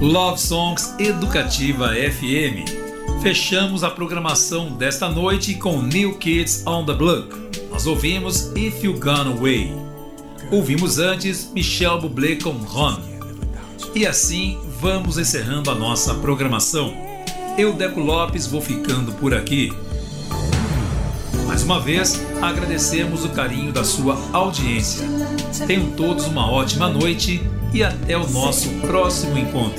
Love Songs Educativa FM. Fechamos a programação desta noite com New Kids on the Block. Nós ouvimos If You Gone Away. Ouvimos antes Michel Bublé com Run. E assim vamos encerrando a nossa programação. Eu, Deco Lopes, vou ficando por aqui. Mais uma vez, agradecemos o carinho da sua audiência. Tenham todos uma ótima noite e até o nosso próximo encontro.